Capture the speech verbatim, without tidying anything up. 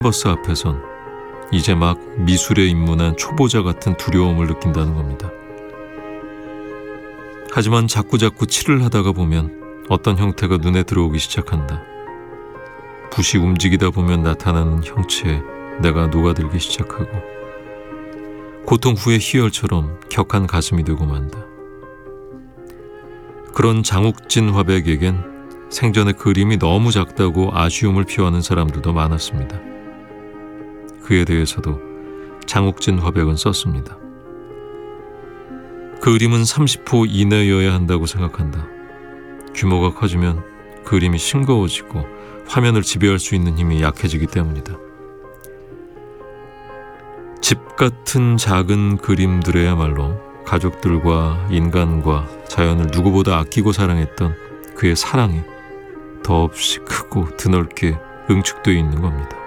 버스 앞에선 이제 막 미술에 입문한 초보자 같은 두려움을 느낀다는 겁니다. 하지만 자꾸자꾸 칠을 하다가 보면 어떤 형태가 눈에 들어오기 시작한다. 붓이 움직이다 보면 나타나는 형체에 내가 녹아들기 시작하고 고통 후의 희열처럼 격한 가슴이 되고 만다. 그런 장욱진 화백에겐 생전에 그림이 너무 작다고 아쉬움을 표하는 사람들도 많았습니다. 그에 대해서도 장욱진 화백은 썼습니다. 그림은 삼십 호 이내여야 한다고 생각한다. 규모가 커지면 그림이 싱거워지고 화면을 지배할 수 있는 힘이 약해지기 때문이다. 집 같은 작은 그림들에야말로 가족들과 인간과 자연을 누구보다 아끼고 사랑했던 그의 사랑이 더없이 크고 드넓게 응축되어 있는 겁니다.